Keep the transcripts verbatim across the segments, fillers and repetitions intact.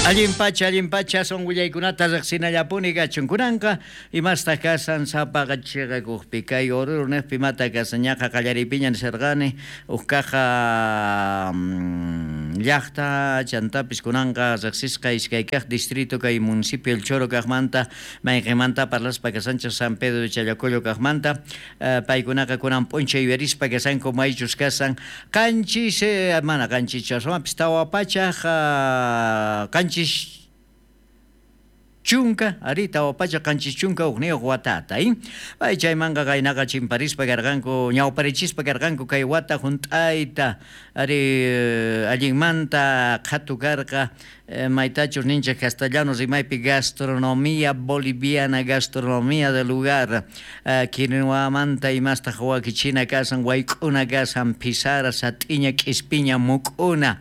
Allimpacha, allimpacha, son willaykunata riqsinallapuni kachunkunanqa imasta kasan sapaqa chiqakuqpikay ururunaqpi mata kasañaqa qallaripiña nisirqani uqkaqa llaqta chantapis kunanqa riqsisqa iskay kaq distrito kay municipio El Choro kaqmanta mayqimanta parlaspa kasanchik San Pedro de Challacollo kaqmanta paykunaqa kunan p'unchay verispa kasanku maychus kasan qanchis mana qanchis chaswanpis tawapachaq qanchis chunka arita wapacha qanchis chunka uqniyuq watata ¿eh? Ay chaymanqa kaynaqa chimparispa karqanku ñawparichispa karqanku kay wata junt'ayta ari allinmanta qhatu karqa maytachus ninchik castellanos rimaypi gastronomía boliviana, gastronomía del lugar kinuwamanta imasta hawakichina kasan wayk'una kasan pisara satiña k'ispiña muk'una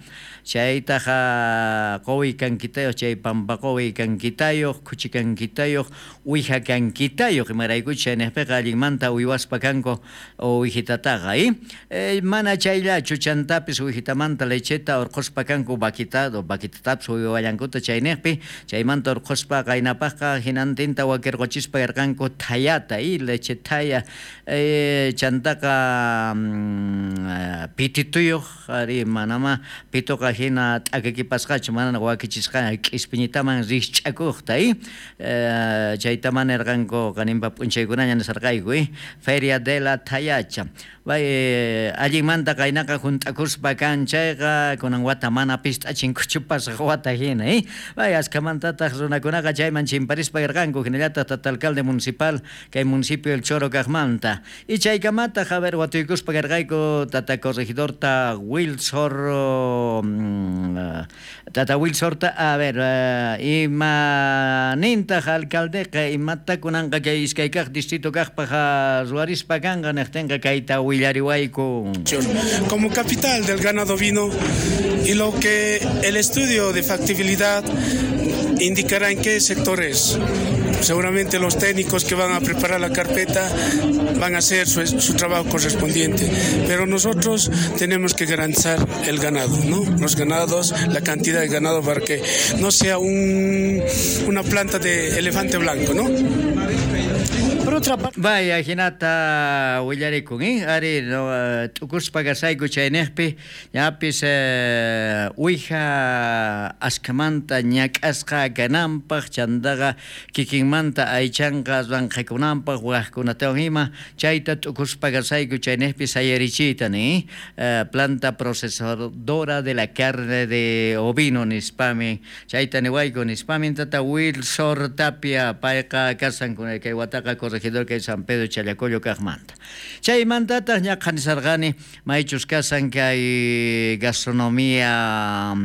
chaytaqa qowi kankitayoq chay pampa qowi kankitayoq kuchi kankitayoq uwiha kankitayoq imaraykuchus chaynaqpiqa allinmanta uywaspa kanku uwihitataqa ¿eh? Eh, mana chayllachu chantapis uwihitamanta lecheta urquspa kanku vaquitado vaquitatapis uywallankuta chaynaqpi chaymanta urquspa qaynapaqqa hinantinta wakirquchispa karqanku thayata ¿eh? Leche thaya eh, chantaqa um, pitituyuq ari manama pituqa hina t'akakipasqachu mana wakichisqa k'ispiñitaman riqch'akuqta ¿eh? Uh, chaytaman erqanku qaninpa p'unchaykunaña nisarqayku ¿eh? Feria de la Tayacha vay eh, allinmanta qaynaqa junt'akuspa kanchayqa kunan wata mana pist'achinkuchupasaq wata hina ¿eh? Vay askamantataq runakunaqa chayman chimparispa karqanku hinallataq tata alcalde municipal kay municipio El Choro kaqmanta y chaykamataq a ver watuykuspa karqayku tata corregidorta Wilson uh, tata Wilsorta a ver uh, imanintaq alcaldeqa imata kunanqa kay iskay kaq distrito kaqpaqa ruwarispa kanqa niqtinqa kayta willariwayku como capital del ganado ovino y lo que el estudio de factibilidad indicará en qué sectores. Seguramente los técnicos que van a preparar la carpeta van a hacer su, su trabajo correspondiente, pero nosotros tenemos que garantizar el ganado, ¿no? Los ganados, la cantidad de ganado para que no sea un, una planta de elefante blanco, ¿no? Por otra parte, vaya hinata willarikun ¿eh? Ari no tukuspa kasayku chaynaqpi ñapis uwiha askamanta ñak'asqa kananpaq chantaqa kikinmanta aychanqa ranqikunanpaq waqkunatawan ima chayta tukuspa kasayku chaynaqpi sayarichitani ¿eh? Planta procesadora de la carne de ovino nispami chayta niwayku nispami tata Wilson Tapia payqa kasankuna kay wataqa regidor que San Pedro Challacollo kaqmanta chaymantataq ñaqa nisarqani maychus kasan kay gastronomía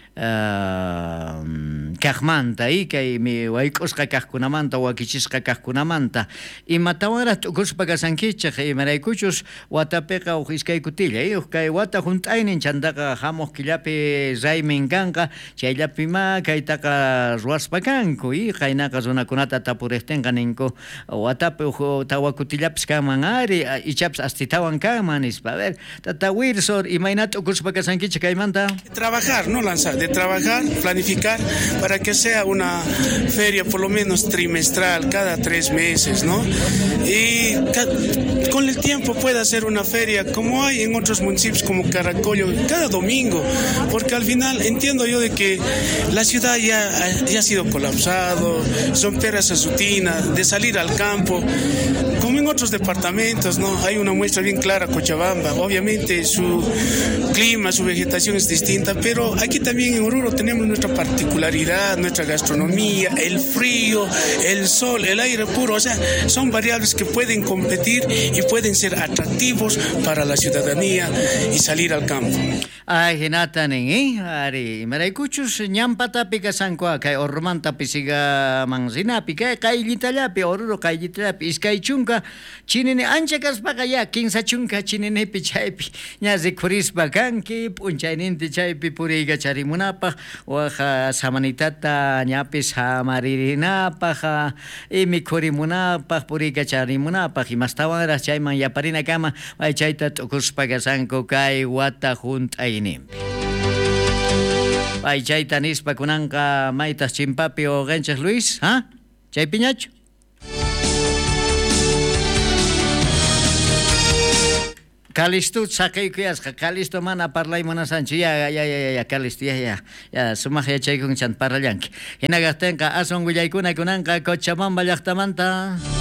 Uh, kaqmanta y kay mi wayk'usqa kaqkunamanta wakichisqa kaqkunamanta imatawanraq t'ukuspa kasankichaq imaraykuchus watapiqa uq iskay kutilla y uq kay wata junt'aynin chantaqa hamuq killapi raymin kanqa chayllapi ma kaytaqa ruwaspa kanku y qaynaqa runakunata tapuriqtinqa ninku watapi uq tawa kutillapis kanman ari ichapis astitawan kanman nispa a ver tata Wilson imayna t'ukuspa kasankichaq kaymanta trabajar, no lanzar de trabajar, planificar para que sea una feria por lo menos trimestral, cada tres meses, ¿no? Y con el tiempo pueda ser una feria como hay en otros municipios como Caracollo, cada domingo, porque al final entiendo yo de que la ciudad ya, ya ha sido colapsado, romper esa rutina de salir al campo, como en otros departamentos, ¿no? Hay una muestra bien clara, Cochabamba, obviamente su clima, su vegetación es distinta, pero aquí también en Oruro tenemos nuestra particularidad, nuestra gastronomía, el frío, el sol, el aire puro, o sea, son variables que pueden competir y pueden ser atractivos para la ciudadanía y salir al campo. Ay, hinatanin, ¿eh? Ari, maraykuchus ñampatapi kasankuqa kay ormantapi siga mansinapi kay qayllitallapi Oruro qayllitallapi iskay chunka chinini ancha kaspaqa ya kinsa chunka chininipi chaypi ña rikhurispa kanki p'unchayninti chaypi puriyqa charimunapaq waqa samanitata ñapis hamaririnapaq y mikhurimunapaq puriyqa charimunapaq imastawanraq chayman yaparina kama ay chayta t'ukuspa kasanku kay wata junt'ayninpi. Ay chayta nispa kunanqa maytas chimpapi o ganchas Luis, ha? Chay piñacho. Kalisto sakaykuyaska Kalisto mana parlay mana sancho ya ya ya ya Kalisto ya ya ya sumaq yachaykun chan parallanki hinaqaqtinqa asun willaykuna kunanqa Cochabamba llaqtamanta